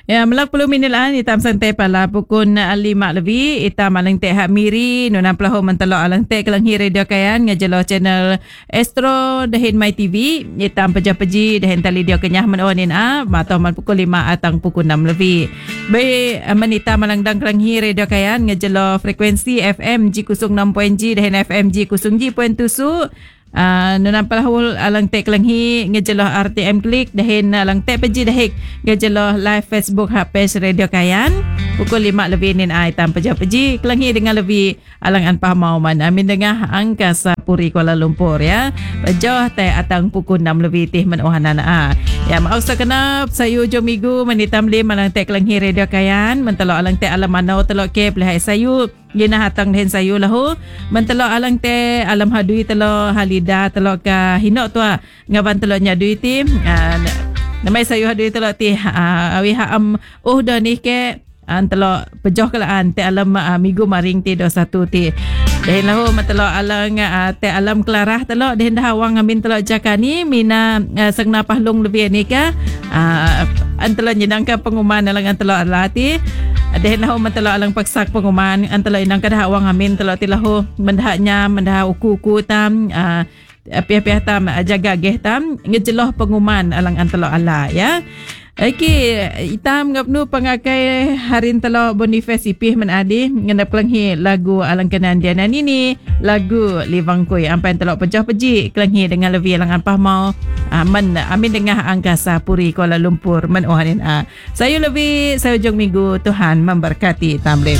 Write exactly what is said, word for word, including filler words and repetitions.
Ya, melak puluh minilaan itam santai pala pukun lima lebih itam alang teh hak miri nunam pelahu mentelo alang teh kelang hi radio kayan ngajelo channel Astro dahin My T V itam peja-peji dahin tali dia kenyah menonin a matau man pukul lima atang pukul enam lebih. Baik menita malang dang kelang hi radio kayan ngajelo frekuensi F M G kusung enam poin G dahin F M G kusung G poin tusu. Uh, nunam palahul alang tek langhi ngejeloh R T M klik dahin alang tek peji dahik ngejeloh live Facebook hak page radio kayan pukul lima lebih nin ai tam peja peji kelanghi dengan lebih alang an pahmau man amin dengah angkasa Puri Kuala Lumpur ya pejoh teh atang pukul enam lebih tih menohanan a ya maaf sakenap sayu jomigu menitam lim alang tek langhi radio kayan mentelo alang tek alam manau telok ke pelihai sayu gina hatang dahin sayu lahu mentelo alang te alam hadui telo halida telo ka hinok tua ngaban telo nyadui tim uh, namai sayu hadui telo ti uh, awi haam uh dah ni ke antelo pejoh kelaan te alam uh, migu maring ti do satu ti dahin lahu mentelo alang uh, te alam kelarah telo dahin dah awang amin telo jakani mina uh, sengna pahlung lebih ni ka uh, antelo nyedangkan pengumuman alang antelo alati dahin lahu mentelo alang paksak pengumuman antelo inang kadah awang amin telo tilahu mendahnya mendah uku-uku tam uh, pihak-pihak tam jaga geh tam ngejeloh pengumuman alang antelo ala ya. Okey, itam ngapnu pengakai harin telo Boniface ipih menadi ngendap kelanghi lagu alang kenan diana nini lagu livangkui ampai telo pejah peji kelanghi dengan lebih alang ampah mau aman amin dengah angkasa Puri Kuala Lumpur menohanin a. Saya lebih saya ujung minggu Tuhan memberkati tamlim.